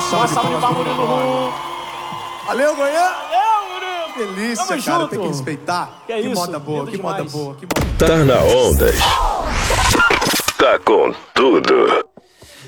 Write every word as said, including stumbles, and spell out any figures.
salva de palmas pro Murilo. Valeu, Goiânia! Valeu, Murilo! Delícia, Tamo cara, junto. tem que respeitar. Que é que isso, moda boa, lindo que moda demais. boa, que moda Tá na onda. Tá com tudo.